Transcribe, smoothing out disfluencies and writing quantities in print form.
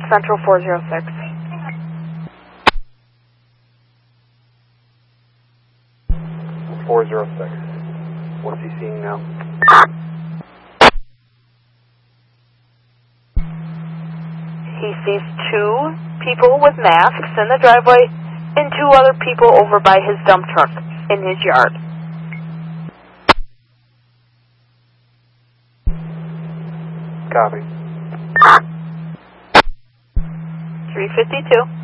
Central 406. What's he seeing now? He sees 2 people with masks in the driveway and 2 other people over by his dump truck in his yard. Copy. 352.